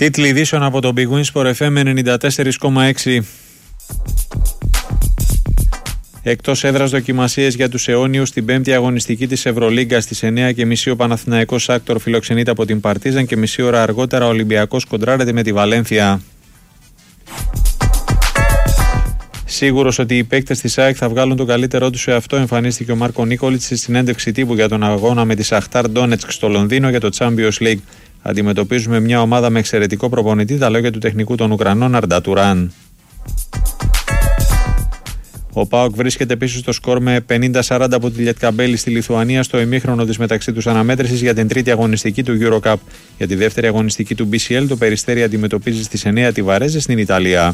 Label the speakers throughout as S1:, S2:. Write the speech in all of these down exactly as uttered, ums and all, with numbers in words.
S1: Τίτλοι ειδήσεων από το Big Win Sport εφ εμ ενενήντα τέσσερα κόμμα έξι. Εκτός έδρας δοκιμασίες για τους αιώνιους στην πέμπτη αγωνιστική της Ευρωλίγκα στις εννιά και μισή ο Παναθηναϊκός Σάκτορ φιλοξενείται από την Παρτίζαν και μισή ώρα αργότερα ο Ολυμπιακός κοντράρεται με τη Βαλένθια. Σίγουρος ότι οι παίκτες της ΑΕΚ θα βγάλουν το καλύτερό τους σε αυτό, εμφανίστηκε ο Μάρκο Νίκολιτς στη συνέντευξη τύπου για τον αγώνα με τη Σαχτάρ Ντόνετσκ στο Λονδίνο για το Champions League. Αντιμετωπίζουμε μια ομάδα με εξαιρετικό προπονητή, τα λόγια του τεχνικού των Ουκρανών Αρντα Τουράν. Ο ΠΑΟΚ βρίσκεται πίσω στο σκορ με πενήντα σαράντα από τη Λιετκαμπέλη στη Λιθουανία στο ημίχρονο της μεταξύ τους αναμέτρησης για την τρίτη αγωνιστική του EuroCup. Για τη δεύτερη αγωνιστική του μπι σι ελ το Περιστέρι αντιμετωπίζει στις εννιά τη Βαρέζε στην Ιταλία.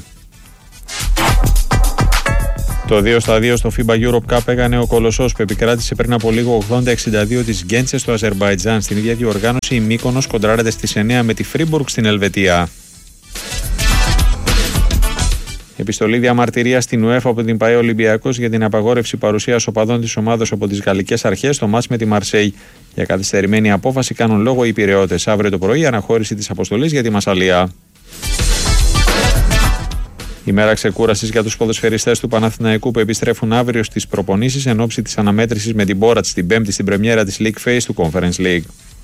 S1: Το δύο στα δύο στο FIBA Europe Cup έκανε ο Κολοσσός που επικράτησε πριν από λίγο ογδόντα εξήντα δύο της Γκέντσε στο Αζερμπαϊτζάν. Στην ίδια διοργάνωση η Μύκονος κοντράρεται στις εννιά με τη Φρίμπουργκ στην Ελβετία. Επιστολή διαμαρτυρίας στην UEFA από την ΠΑΕ Ολυμπιακός για την απαγόρευση παρουσίας οπαδών της ομάδας από τις γαλλικές αρχές στο μάτς με τη Μαρσέη. Για καθυστερημένη απόφαση κάνουν λόγο οι Πειραιώτες. Αύριο το πρωί αναχώρηση της αποστολής για τη Μασσαλία. Ημέρα ξεκούρασης για τους ποδοσφαιριστές του Παναθηναϊκού που επιστρέφουν αύριο στις προπονήσεις εν ώψη της αναμέτρησης με την Μπόρατς την Πέμπτη στην πρεμιέρα της League Phase του Conference League.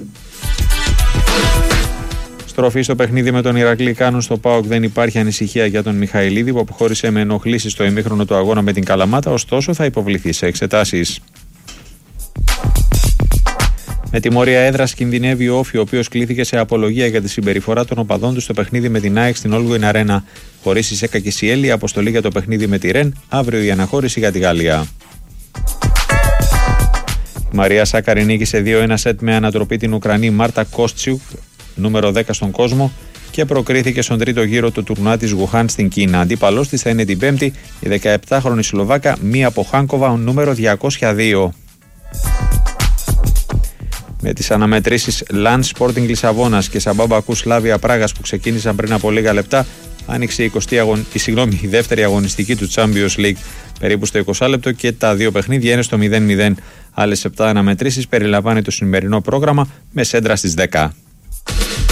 S1: Στροφή στο παιχνίδι με τον Ηρακλή κάνουν στο ΠΑΟΚ. Δεν υπάρχει ανησυχία για τον Μιχαηλίδη που αποχώρησε με ενοχλήσεις στο ημίχρονο του αγώνα με την Καλαμάτα, ωστόσο θα υποβληθεί σε εξετάσεις. Με τιμωρία έδρας κινδυνεύει ο Όφη, ο οποίος κλήθηκε σε απολογία για τη συμπεριφορά των οπαδών του στο παιχνίδι με την ΑΕΚ στην Όλγοιν Αρένα. Χωρίς η Σέκα Κισιέλη, η αποστολή για το παιχνίδι με τη Ρεν, αύριο η αναχώρηση για τη Γαλλία. Η Μαρία Σάκαρη νίκησε δύο ένα σετ με ανατροπή την Ουκρανή Μάρτα Κόστσιουκ, νούμερο δέκα στον κόσμο, και προκρίθηκε στον τρίτο γύρο του τουρνουά της Γουχάν στην Κίνα. Αντίπαλός της θα είναι την Πέμπτη η δεκαεπτάχρονη Σλοβάκα Μία Ποχάνκοβα, νούμερο διακόσια δύο. Με τις αναμετρήσεις Λαντ Sporting Λισαβόνας και Σαμπάμπακου Σλάβια Πράγας που ξεκίνησαν πριν από λίγα λεπτά, άνοιξε η, εικοστή αγων... η, συγγνώμη, η δεύτερη αγωνιστική του Champions League. Περίπου στο είκοσι λεπτό και τα δύο παιχνίδια είναι στο μηδέν μηδέν. Άλλες επτά αναμετρήσεις περιλαμβάνει το σημερινό πρόγραμμα με σέντρα στις δέκα.